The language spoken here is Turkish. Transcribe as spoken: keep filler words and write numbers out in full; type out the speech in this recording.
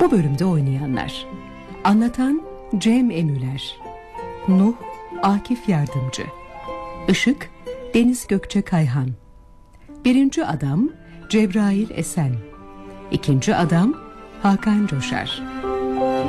Bu bölümde oynayanlar: anlatan Cem Emüler, Nuh Akif Yardımcı, Işık Deniz Gökçe Kayhan, birinci adam Cebrail Esen, ikinci adam Hakan Coşar.